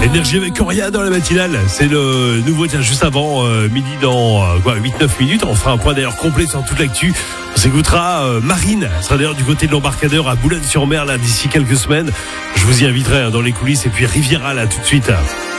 Énergie avec Coria dans la matinale. C'est le nouveau, tiens, juste avant midi dans 8-9 minutes. On fera un point d'ailleurs complet sur toute l'actu. On s'écoutera Marine. Elle sera d'ailleurs du côté de l'embarcadère à Boulogne-sur-Mer là d'ici quelques semaines. Je vous y inviterai dans les coulisses. Et puis Riviera là tout de suite.